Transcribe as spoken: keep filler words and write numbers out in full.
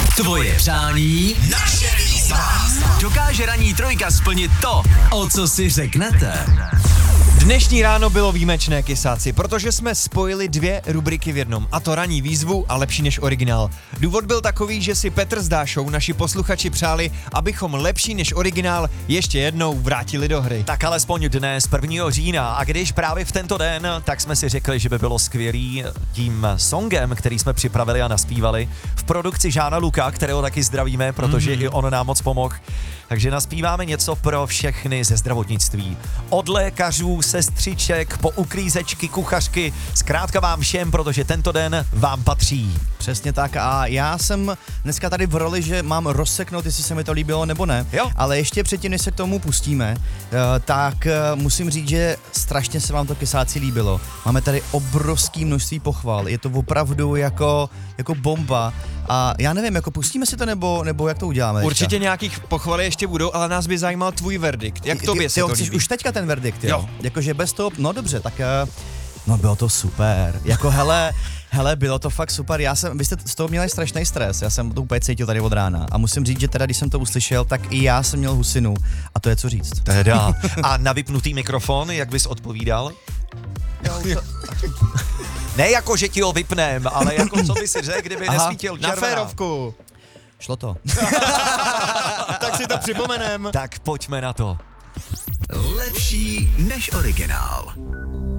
Tvoje přání, naše výzva. Dokáže ranní trojka splnit to, o co si řeknete? Dnešní ráno bylo výjimečné, kysáci, protože jsme spojili dvě rubriky v jednom, a to ranní výzvu a lepší než originál. Důvod byl takový, že si Petr s Dášou, naši posluchači, přáli, abychom lepší než originál ještě jednou vrátili do hry. Tak alespoň dnes, prvního října, a když právě v tento den, tak jsme si řekli, že by bylo skvělý tím songem, který jsme připravili a naspívali v produkci Žána Luka, kterého taky zdravíme, protože mm. i on nám moc pomohl. Takže naspíváme něco pro všechny ze zdravotnictví. Od lékařů, sestřiček, po uklízečky, kuchařky, zkrátka vám všem, protože tento den vám patří. Přesně tak, a já jsem dneska tady v roli, že mám rozseknout, jestli se mi to líbilo nebo ne, Jo. ale ještě předtím, než se k tomu pustíme, tak musím říct, že strašně se vám to, kysáci, líbilo. Máme tady obrovský množství pochval, je to opravdu jako, jako bomba a já nevím, jako pustíme si to nebo, nebo jak to uděláme? Určitě teďka? nějakých pochvaly ještě budou, ale nás by zajímal tvůj verdikt. Jak Ty- tobě ty, se jo, to chceš líbí? už teďka ten verdikt, jo? Jo. Jakože bez toho, no dobře, tak no bylo to super, jako hele, hele, bylo to fakt super, já jsem, vy jste z toho měli strašný stres, já jsem to úplně cítil tady od rána a musím říct, že teda, když jsem to uslyšel, tak i já jsem měl husinu a to je co říct. Teda. A na vypnutý mikrofon, jak bys odpovídal? Ne jako, že ti ho vypnem, ale jako co by si řekl, kdyby Aha, nesvítil Na červená. férovku. Šlo to. Tak si to připomenem. Tak pojďme na to. Lepší než originál.